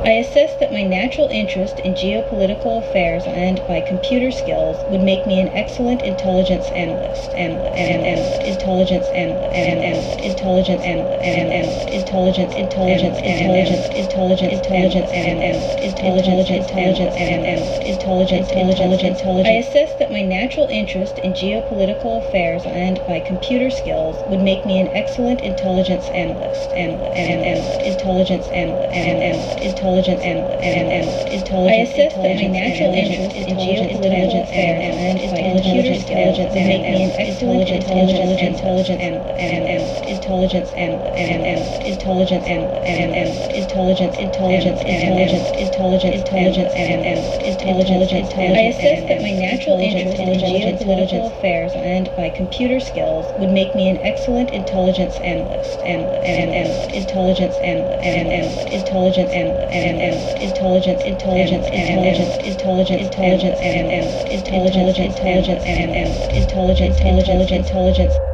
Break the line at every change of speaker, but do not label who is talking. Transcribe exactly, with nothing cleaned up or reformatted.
I assessed that my natural interest in geopolitical affairs and my computer skills would make me an excellent intelligence analyst, analyst, and analyst, intelligence analyst, and analyst, intelligence analyst, and analyst, intelligence, intelligence, intelligence, intelligence, intelligence, and analyst, intelligence, intelligence, and analyst, intelligence, intelligence, intelligence. I assessed that my natural interest in geopolitical affairs and my computer skills would make me an excellent intelligence analyst, analyst, and analyst, intelligence analyst, and analyst, intelligence analyst, and analyst, intelligence. I assessed that my natural interest in geopolitical affairs and my computer skills would make me an excellent intelligence intelligence analyst, and analyst, intelligence analyst, and analyst, intelligence analyst, and analyst, intelligence, intelligence, intelligence, intelligence, intelligence, and analyst, intelligence, intelligence. I assessed that my natural interest in geopolitical affairs and my computer skills would make me an excellent intelligence analyst, analyst, and analyst, intelligence analyst, and analyst, intelligence analyst, and analyst, intelligence, intelligence, intelligence, intelligence, intelligence, and analyst, intelligence, intelligence, and analyst, intelligence, intelligence, intelligence.